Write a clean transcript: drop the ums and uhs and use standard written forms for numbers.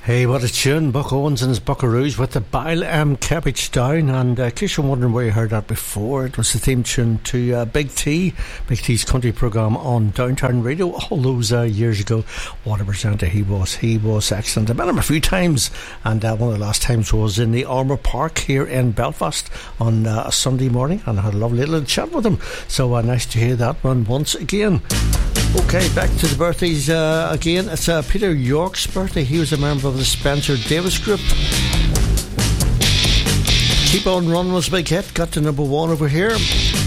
Hey, what a tune. Buck Owens and his Buckaroos with the Bile Cabbage Down. And in case you're wondering where you heard that before, it was the theme tune to Big T, Big T's country programme on Downtown Radio all those years ago. What a presenter he was. He was excellent. I met him a few times, and one of the last times was in the Armour Park here in Belfast on a Sunday morning, and I had a lovely little chat with him. So nice to hear that one once again. Okay, back to the birthdays again. It's Peter York's birthday. He was a member of the Spencer Davis Group. Keep On Running was a big hit. Got to number 1 over here.